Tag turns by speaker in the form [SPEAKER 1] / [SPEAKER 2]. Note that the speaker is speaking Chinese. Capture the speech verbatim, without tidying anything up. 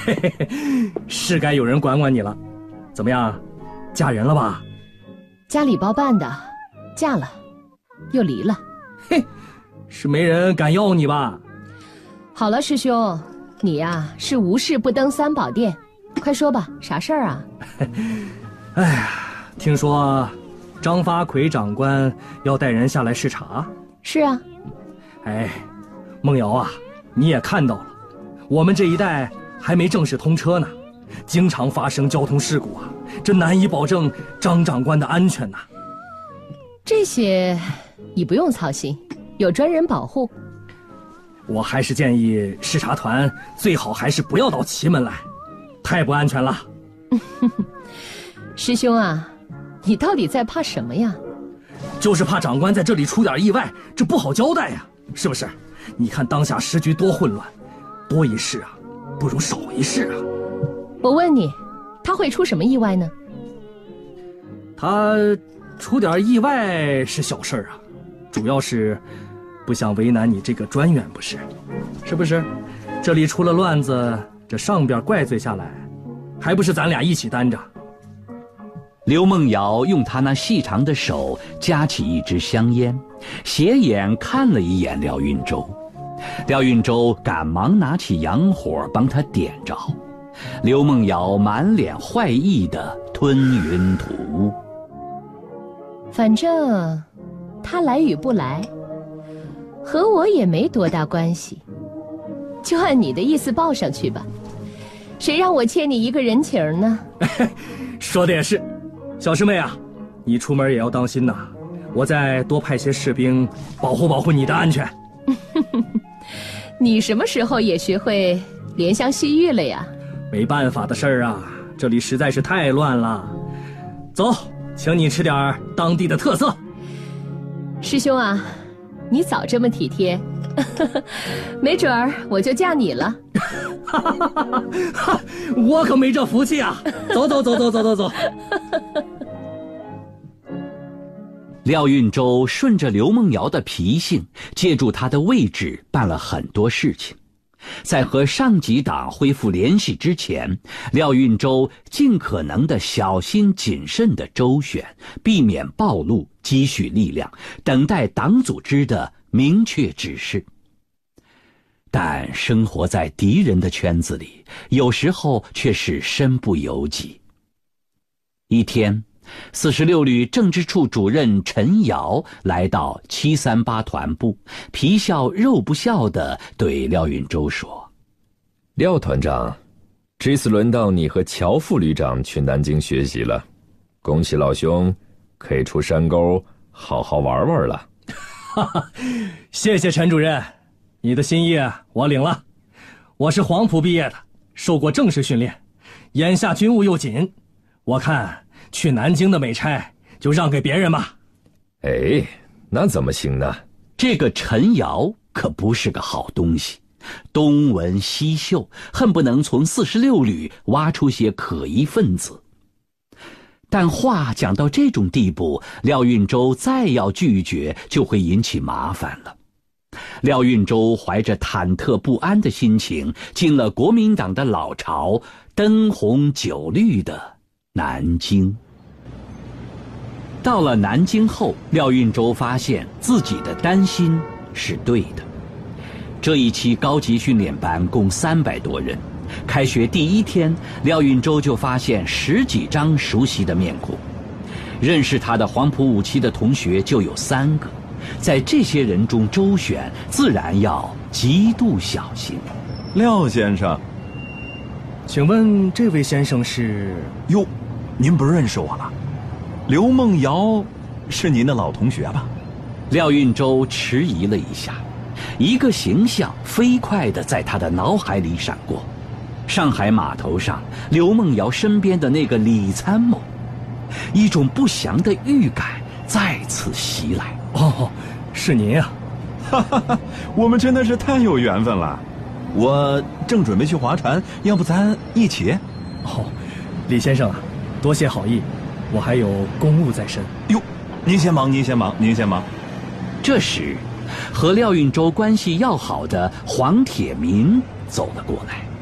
[SPEAKER 1] 嘿嘿嘿，是该有人管管你了。怎么样，嫁人了吧？
[SPEAKER 2] 家里包办的，嫁了，又离了。
[SPEAKER 1] 嘿，是没人敢要你吧？
[SPEAKER 2] 好了，师兄，你呀是无事不登三宝殿，快说吧，啥事儿啊？
[SPEAKER 1] 哎呀，听说张发奎长官要带人下来视察。
[SPEAKER 2] 是啊。
[SPEAKER 1] 哎，梦瑶啊，你也看到了，我们这一带还没正式通车呢，经常发生交通事故啊，这难以保证张长官的安全呐。
[SPEAKER 2] 这些你不用操心，有专人保护。
[SPEAKER 1] 我还是建议视察团最好还是不要到祁门来，太不安全了。
[SPEAKER 2] 师兄啊，你到底在怕什么呀？
[SPEAKER 1] 就是怕长官在这里出点意外，这不好交代呀，是不是？你看当下时局多混乱，多一事啊不如少一事啊。
[SPEAKER 2] 我问你，他会出什么意外呢？
[SPEAKER 1] 他出点意外是小事啊，主要是不想为难你这个专员，不是？是不是？这里出了乱子，这上边怪罪下来，还不是咱俩一起担着？
[SPEAKER 3] 刘梦瑶用她那细长的手夹起一支香烟，斜眼看了一眼廖运周。廖运周赶忙拿起洋火帮他点着。刘梦瑶满脸坏意地吞云吐雾。
[SPEAKER 2] 反正他来与不来和我也没多大关系，就按你的意思报上去吧，谁让我欠你一个人情呢？
[SPEAKER 1] 说的也是，小师妹啊，你出门也要当心呐，我再多派些士兵保护保护你的安全。
[SPEAKER 2] 你什么时候也学会怜香惜玉了呀？
[SPEAKER 1] 没办法的事儿啊，这里实在是太乱了。走，请你吃点当地的特色。
[SPEAKER 2] 师兄啊，你早这么体贴，没准儿我就嫁你了。
[SPEAKER 1] 我可没这福气啊！走走走走走走走。
[SPEAKER 3] 廖运周顺着刘梦瑶的脾性，借助她的位置办了很多事情。在和上级党恢复联系之前，廖运周尽可能的小心谨慎的周旋，避免暴露，积蓄力量，等待党组织的明确指示。但生活在敌人的圈子里，有时候却是身不由己。一天，四十六旅政治处主任陈瑶来到七三八团部，皮笑肉不笑地对廖运周说：“
[SPEAKER 4] 廖团长，这次轮到你和乔副旅长去南京学习了，恭喜老兄，可以出山沟好好玩玩了。”
[SPEAKER 1] 哈哈，谢谢陈主任，你的心意我领了。我是黄埔毕业的，受过正式训练，眼下军务又紧，我看去南京的美差就让给别人吧。
[SPEAKER 4] 哎，那怎么行呢？
[SPEAKER 3] 这个陈瑶可不是个好东西，东闻西嗅，恨不能从四十六旅挖出些可疑分子。但话讲到这种地步，廖运周再要拒绝就会引起麻烦了。廖运周怀着忐忑不安的心情进了国民党的老巢，灯红酒绿的南京。到了南京后，廖运周发现自己的担心是对的。这一期高级训练班共三百多人，开学第一天，廖运周就发现十几张熟悉的面孔。认识他的黄埔五期的同学就有三个，在这些人中周选，自然要极度小心。
[SPEAKER 5] 廖先生，
[SPEAKER 1] 请问这位先生是？
[SPEAKER 5] 哟，您不认识我了？刘梦瑶是您的老同学吧？
[SPEAKER 3] 廖运周迟疑了一下，一个形象飞快地在他的脑海里闪过：上海码头上刘梦瑶身边的那个李参谋。一种不祥的预感再次袭来。
[SPEAKER 1] 哦，是您啊！
[SPEAKER 5] 哈哈哈，我们真的是太有缘分了。我正准备去划船，要不咱一起？
[SPEAKER 1] 哦，李先生啊，多谢好意，我还有公务在身。
[SPEAKER 5] 哟，您先忙，您先忙，您先忙。
[SPEAKER 3] 这时，和廖运周关系要好的黄铁民走了过来。